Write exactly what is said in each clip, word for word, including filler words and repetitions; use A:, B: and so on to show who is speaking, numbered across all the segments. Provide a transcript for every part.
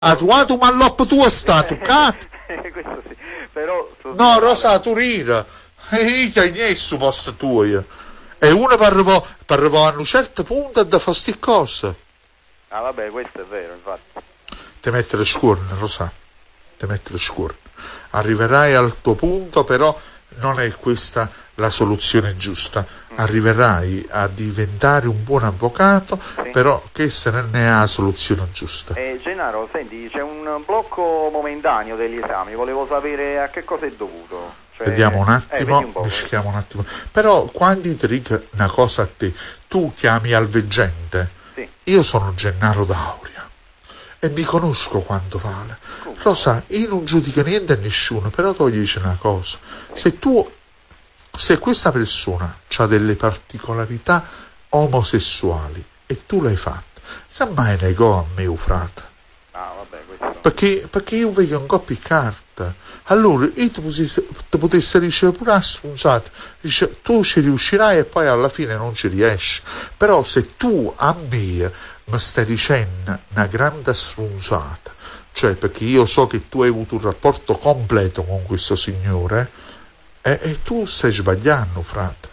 A: Ha trovato un malloppo tuo stato, cazzo!
B: Questo sì, però...
A: No, Rosa, tu rira. E io non su posto tuo. E uno per arrivare, per arrivare a un certo punto e da fare sti cose.
B: Ah vabbè, questo è vero, infatti.
A: Ti mettere scorno, Rosa. Ti mettere scorno. Arriverai al tuo punto, però non è questa la soluzione giusta. Arriverai a diventare un buon avvocato,
B: Sì.
A: però che se ne è la soluzione giusta.
B: Eh, Gennaro, senti, c'è un blocco momentaneo degli esami, volevo sapere a che cosa è dovuto. Cioè,
A: Vediamo un
B: eh,
A: attimo,
B: vedi un po',
A: mischiamo un attimo. Però quando ti dico una cosa a te, tu chiami al veggente,
B: Sì.
A: io sono Gennaro D'Auria e mi conosco quanto vale.
B: Come?
A: Lo sai, io non giudico niente a nessuno, però tu gli dici una cosa, se tu, se questa persona ha delle particolarità omosessuali e tu l'hai fatto, mai negò a me, frate.
B: Ah, vabbè, questo...
A: Perché, perché io vedo un coppia di carta, allora io ti potessi, ti potessi ricevere pure una sfrunsata, dice tu ci riuscirai e poi alla fine non ci riesci, però se tu a me mi stai dicendo una grande sfrunsata, cioè perché io so che tu hai avuto un rapporto completo con questo signore e, e tu stai sbagliando, frate,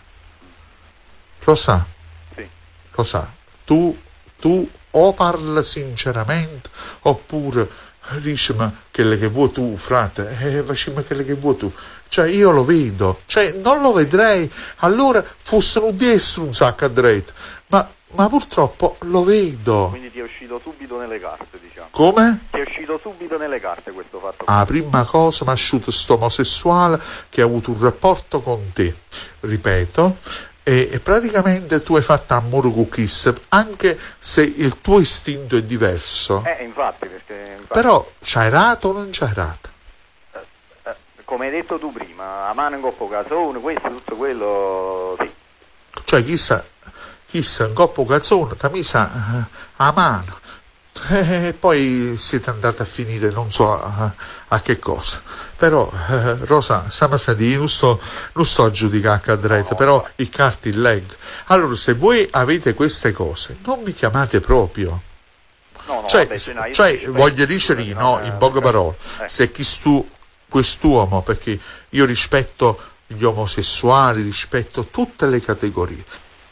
A: lo sa,
B: Sì.
A: lo sa, tu, tu o parla sinceramente oppure dice ma quelle che vuoi tu, frate, eh, facciamo quelle che vuoi tu, cioè io lo vedo, cioè non lo vedrei, allora fossero dietro un sacco a dritto, ma, ma purtroppo lo vedo.
B: Quindi ti è uscito subito nelle carte, diciamo.
A: Come?
B: Ti è uscito subito nelle carte questo fatto.
A: La prima cosa mi ha asciutto sto omosessuale che ha avuto un rapporto con te, ripeto, e, e praticamente tu hai fatto amore con Kiss, anche se il tuo istinto è diverso.
B: Eh, infatti, perché... Infatti,
A: Però c'hai rato o non c'hai rato?
B: eh, eh, come hai detto tu prima, a mano in coppo casone, questo, tutto quello, sì.
A: Cioè chissà, chissà, un coppo calzone, ti ha messa eh, a mano. E poi siete andati a finire non so a, a che cosa. Però eh, Rosa, stiamo a dire, non sto, non sto a giudicare a dretto, però i carti leggo. Allora se voi avete queste cose non mi chiamate proprio.
B: No, no,
A: Cioè,
B: vabbè, se no, io
A: cioè
B: rispetto,
A: voglio dire, no,
B: eh,
A: in poche parole,
B: eh.
A: se chi stu, quest'uomo, perché io rispetto gli omosessuali, rispetto tutte le categorie,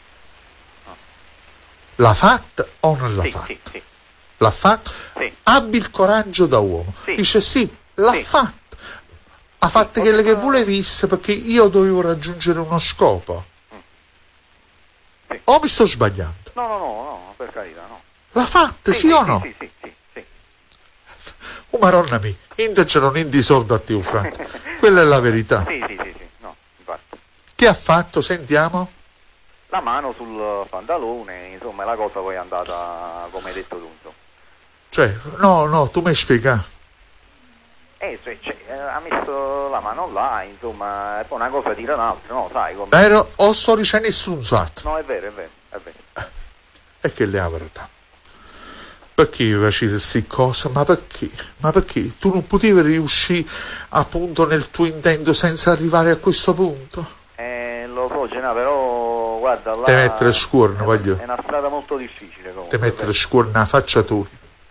A: l'ha fatta o non l'ha
B: Sì,
A: fatta?
B: sì, sì.
A: L'ha fatto?
B: Sì.
A: Abbi il coraggio da uomo.
B: Sì.
A: Dice sì, l'ha
B: Sì.
A: fatto. Ha fatto quelle che volevi perché io dovevo raggiungere uno scopo.
B: Sì.
A: O mi sto sbagliando?
B: No, no, no, no, per carità, no.
A: L'ha fatta, sì,
B: sì,
A: o
B: sì,
A: no?
B: Sì, sì, sì, sì.
A: Oh, maronna mia, inte c'erano niente di soldi a te, frate. Quella è la verità.
B: Sì, sì, sì, sì, no, infatti.
A: Che ha fatto? Sentiamo.
B: La mano sul pantalone, insomma, la cosa poi è andata come hai detto tu, insomma.
A: Cioè, no, no, tu mi hai spiegato.
B: Eh, cioè, cioè, eh, ha messo la mano là, insomma, e poi una cosa tira l'altra, no, sai come...
A: Però o sto dicendo strunzato.
B: No, è vero, è vero, è vero.
A: E che è la verità. Perché facete queste cose? Ma perché? Ma perché? Tu non potevi riuscire appunto nel tuo intento senza arrivare a questo punto?
B: Eh, lo so, Gena, però, guarda, là...
A: Te mettere scuorno,
B: è,
A: voglio.
B: è una strada molto difficile, comunque.
A: Te mettere scuorno nella faccia tu.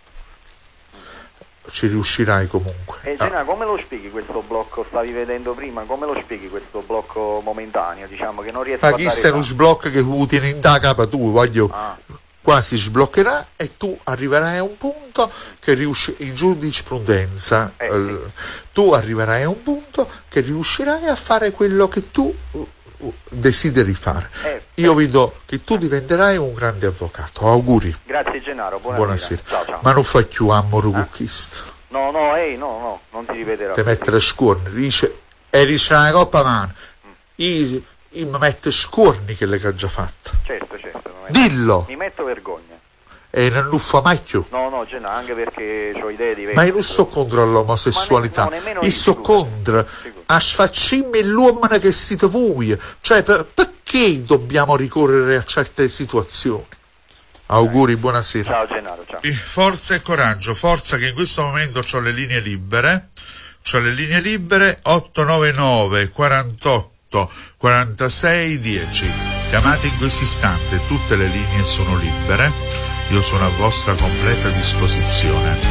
A: Ci riuscirai comunque.
B: E Gena, come lo spieghi questo blocco? Stavi vedendo prima, come lo spieghi questo blocco momentaneo, diciamo, che non riesco
A: Ma
B: a
A: chi
B: dare
A: sei uno
B: fa-
A: sblocco che tu tieni in da capa tu, voglio...
B: Ah.
A: Qua si sbloccherà e tu arriverai a un punto che riusci in giurisprudenza,
B: Eh,
A: eh, tu arriverai a un punto che riuscirai a fare quello che tu uh, uh, desideri fare.
B: Eh,
A: Io vedo che tu diventerai un grande avvocato. Auguri.
B: Grazie Gennaro, buonasera.
A: Buonasera.
B: Ciao, ciao.
A: Ma non fai più amore con questo.
B: No, no, ehi, no, no, non ti ripeterò.
A: Te mettere scorni, dice, e dice una coppa mano. Io, io mi metto scorni che le che ho già fatto.
B: Certo, certo. Mi
A: Dillo.
B: Mi metto vergogna.
A: E non lo fa mai più.
B: No, no, Gennaro, anche perché ho idee diverse.
A: Ma io non sto contro l'omosessualità,
B: Ma ne- no, nemmeno
A: io
B: io,
A: sto
B: figurati.
A: contro
B: Figurati.
A: a sfaccimmi l'uomo che siete voi. Cioè, per- perché dobbiamo ricorrere a certe situazioni? Auguri, buonasera.
B: Ciao Gennaro, ciao.
A: Forza e coraggio, forza che in questo momento ho le linee libere, ho le linee libere otto nove nove quarantotto quarantasei dieci. Chiamate in questo istante, tutte le linee sono libere, io sono a vostra completa disposizione.